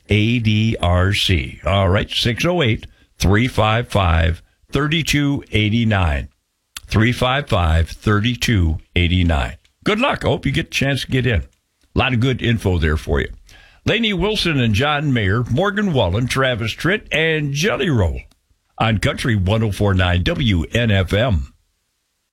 ADRC. All right, 608-355-3289. 355-3289. Good luck. I hope you get a chance to get in. A lot of good info there for you. Lainey Wilson and John Mayer, Morgan Wallen, Travis Tritt, and Jelly Roll on Country 104.9 WNFM.